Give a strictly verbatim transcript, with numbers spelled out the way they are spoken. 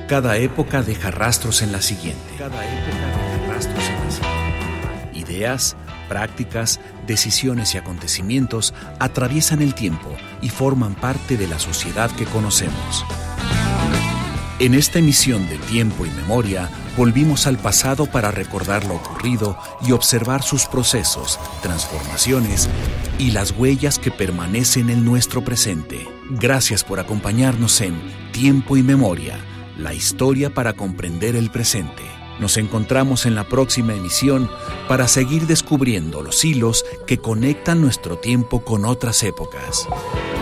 Cada época deja rastros en la siguiente. Cada época deja rastros en la siguiente. Ideas, prácticas, decisiones y acontecimientos atraviesan el tiempo y forman parte de la sociedad que conocemos. En esta emisión de Tiempo y Memoria, volvimos al pasado para recordar lo ocurrido y observar sus procesos, transformaciones y las huellas que permanecen en nuestro presente. Gracias por acompañarnos en Tiempo y Memoria, la historia para comprender el presente. Nos encontramos en la próxima emisión para seguir descubriendo los hilos que conectan nuestro tiempo con otras épocas.